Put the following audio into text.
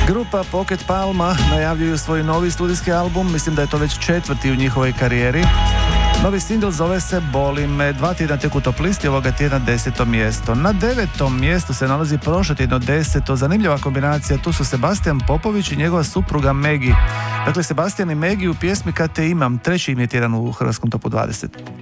Grupa Pocket Palma najavljuju svoj novi studijski album, mislim da je to već 4. u njihovoj karijeri. Novi singl zove se Boli me, 2 tjedna tek u top listi, ovoga tjedna 10. mjesto. Na 9. mjestu se nalazi prošlo tjedno 10. Zanimljiva kombinacija, tu su Sebastian Popović i njegova supruga Megi. Dakle, Sebastian i Megi u pjesmi Kad te imam, 3. im je tjedan u hrvatskom topu 20.